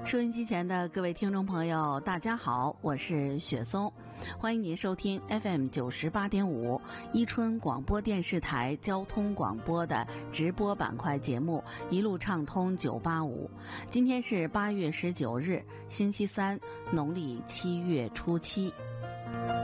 收音机前的各位听众朋友，大家好，我是雪松，欢迎您收听 FM 98.5伊春广播电视台交通广播的直播板块节目一路畅通985。今天是8月19日，星期三，农历7月初7。